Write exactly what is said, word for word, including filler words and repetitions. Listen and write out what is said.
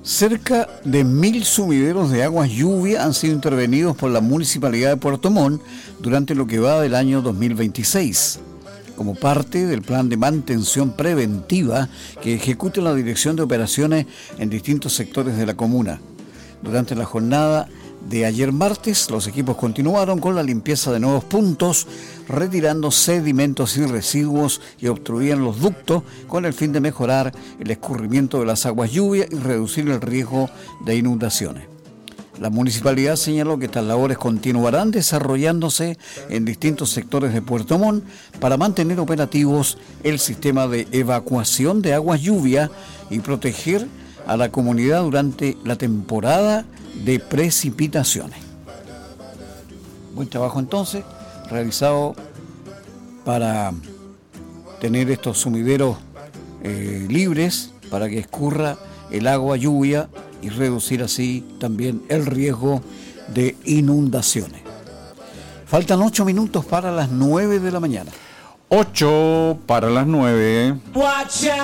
Cerca de mil sumideros de aguas lluvia han sido intervenidos por la Municipalidad de Puerto Montt durante lo que va del año dos mil veintiséis, como parte del plan de mantención preventiva que ejecuta la Dirección de Operaciones en distintos sectores de la comuna. Durante la jornada de ayer martes, los equipos continuaron con la limpieza de nuevos puntos, retirando sedimentos y residuos que obstruían los ductos con el fin de mejorar el escurrimiento de las aguas lluvia y reducir el riesgo de inundaciones. La municipalidad señaló que estas labores continuarán desarrollándose en distintos sectores de Puerto Montt para mantener operativos el sistema de evacuación de aguas lluvia y proteger a la comunidad durante la temporada de precipitaciones. Buen trabajo entonces realizado para tener estos sumideros eh, libres para que escurra el agua lluvia y reducir así también el riesgo de inundaciones. Faltan ocho minutos para las nueve de la mañana. Ocho para las nueve.